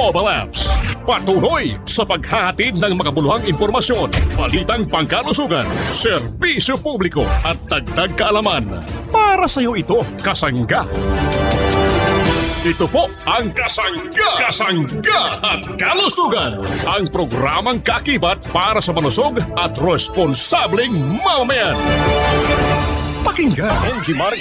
mobile apps. Patuloy sa paghahatid ng makabuluhang impormasyon, balitang pangkalusugan, serbisyo publiko at dagdag kaalaman. Para sa iyo ito, Kasangga. Ito po ang Kasangga, Kasangga at Kalusugan, ang programang kakibat para sa malusog at responsableng mamamayan. Pakinggan NG Maring